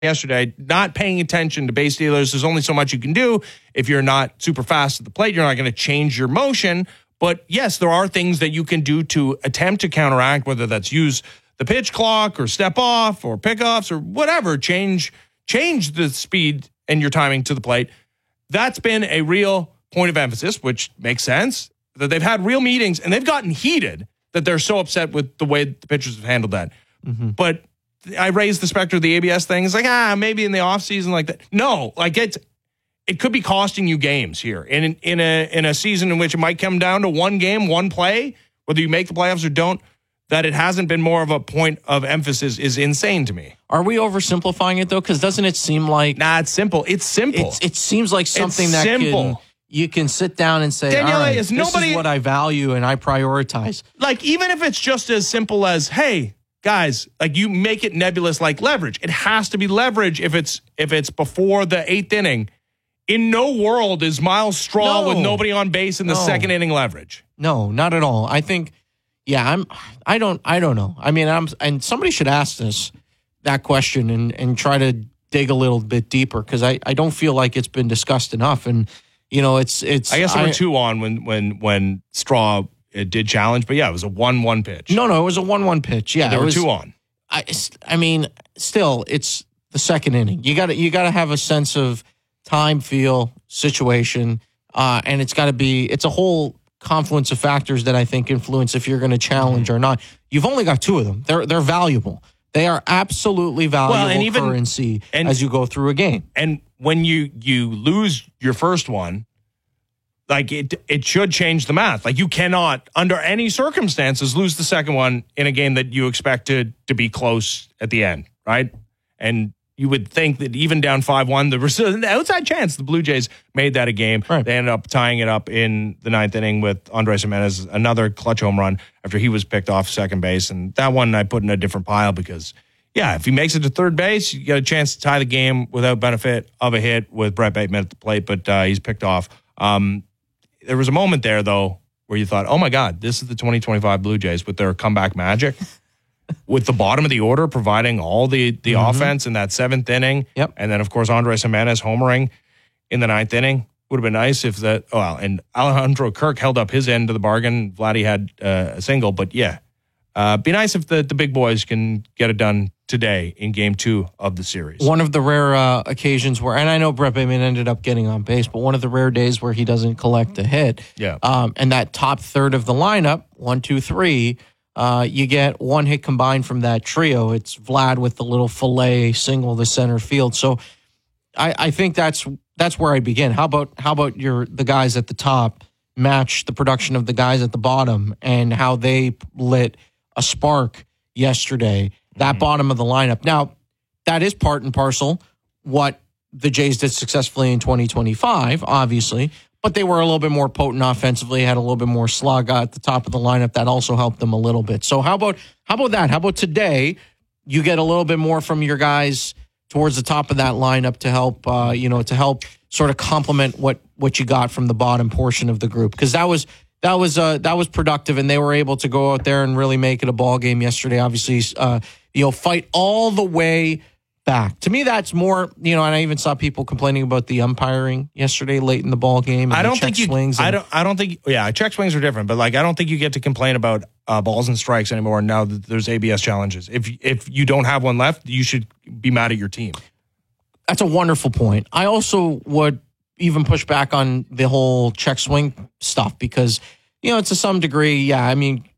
yesterday, not paying attention to base dealers. There's only so much you can do. If you're not super fast at the plate, you're not going to change your motion. But yes, there are things that you can do to attempt to counteract, whether that's use the pitch clock or step off or pickoffs or whatever, change the speed and your timing to the plate. That's been a real point of emphasis, which makes sense, that they've had real meetings and they've gotten heated that they're so upset with the way the pitchers have handled that. Mm-hmm. But I raised the specter of the ABS thing. It's like, maybe in the offseason like that. No, like it could be costing you games here. In a season in which it might come down to one game, one play, whether you make the playoffs or don't, that it hasn't been more of a point of emphasis is insane to me. Are we oversimplifying it, though? Because doesn't it seem like... Nah, it's simple. It's simple. It seems like something it's that simple. You can sit down and say, Danielle, all right, this is what I value and I prioritize. Like, even if it's just as simple as, hey, guys, like you make it nebulous like leverage. It has to be leverage if it's before the 8th inning. In no world is Miles Straw with nobody on base in the second inning leverage. No, not at all. I think... Yeah, I don't know. I mean, and somebody should ask that question and try to dig a little bit deeper because I don't feel like it's been discussed enough. And it's. I guess there were 2 on when Straw did challenge, but yeah, it was a 1-1 pitch. No, it was a 1-1 pitch. Yeah, there were 2 on. I mean, still, it's the second inning. You got to have a sense of time, feel, situation, and it's a whole confluence of factors that I think influence if you're going to challenge or not. You've only got 2 of them. They're valuable. They are absolutely valuable currency as you go through a game. And when you lose your first one, like it should change the math. Like you cannot, under any circumstances, lose the second one in a game that you expect to be close at the end, right? And you would think that even down 5-1, there was an outside chance the Blue Jays made that a game. Right. They ended up tying it up in the 9th inning with Andres Gimenez, another clutch home run after he was picked off second base. And that one I put in a different pile because, yeah, if he makes it to third base, you got a chance to tie the game without benefit of a hit with Brett Bateman at the plate, but he's picked off. There was a moment there, though, where you thought, oh, my God, this is the 2025 Blue Jays with their comeback magic. With the bottom of the order providing all the offense in that 7th inning. Yep. And then, of course, Andres Gimenez homering in the 9th inning. Would have been nice if that... and Alejandro Kirk held up his end of the bargain. Vladdy had a single. But, yeah, be nice if the big boys can get it done today in Game 2 of the series. One of the rare occasions where... And I know Brett Bateman ended up getting on base, but one of the rare days where he doesn't collect a hit. Yeah. And that top third of the lineup, 1, 2, 3... you get 1 hit combined from that trio. It's Vlad with the little fillet single to center field. So I think that's where I begin. How about the guys at the top match the production of the guys at the bottom and how they lit a spark yesterday, that bottom of the lineup. Now, that is part and parcel what the Jays did successfully in 2025, obviously. But they were a little bit more potent offensively, had a little bit more slug at the top of the lineup. That also helped them a little bit. So how about that? How about today? You get a little bit more from your guys towards the top of that lineup to help, to help sort of complement what you got from the bottom portion of the group. Because that was productive, and they were able to go out there and really make it a ball game yesterday. Obviously, fight all the way back. To me, that's more, and I even saw people complaining about the umpiring yesterday late in the ball game. I don't think check swings are different, but I don't think you get to complain about balls and strikes anymore now that there's ABS challenges. If you don't have one left, you should be mad at your team. That's a wonderful point. I also would even push back on the whole check swing stuff because, to some degree, our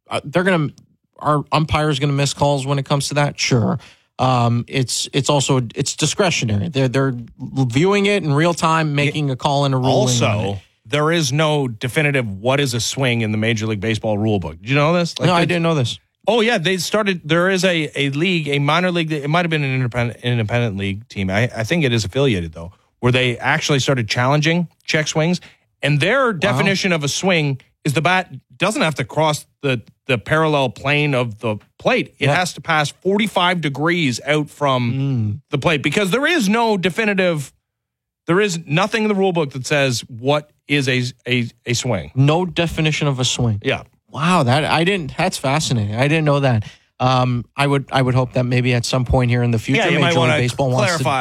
umpire's going to miss calls when it comes to that. Sure. It's also discretionary. They're viewing it in real time, making a call and a ruling. Also, there is no definitive what is a swing in the Major League Baseball rule book. Did you know this? No, I didn't know this. Oh yeah, they started. There is a league, a minor league. It might have been an independent league team. I think it is affiliated though, where they actually started challenging check swings, and their definition of a swing is the bat doesn't have to cross the parallel plane of the plate. It has to pass 45 degrees out from the plate because there is no definitive, there is nothing in the rule book that says what is a swing. No definition of a swing. Yeah. Wow, that's fascinating. I didn't know that. I would hope that maybe at some point here in the future, Yeah, you Major might League want to Baseball wants to clarify